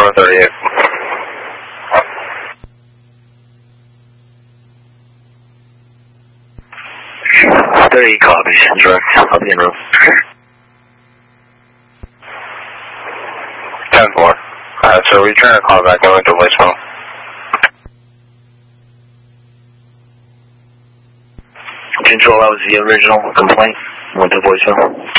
Control 38. 30 copies, direct, I'll be en route. 10-4. So return a call back, I went to voicemail. Control, that was the original complaint, went to voicemail.